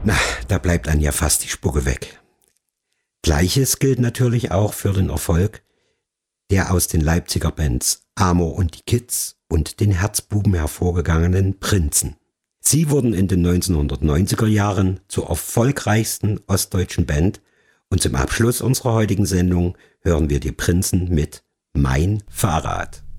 Na, da bleibt einem ja fast die Spucke weg. Gleiches gilt natürlich auch für den Erfolg der aus den Leipziger Bands Amor und die Kids und den Herzbuben hervorgegangenen Prinzen. Sie wurden in den 1990er Jahren zur erfolgreichsten ostdeutschen Band und zum Abschluss unserer heutigen Sendung hören wir die Prinzen mit Mein Fahrrad.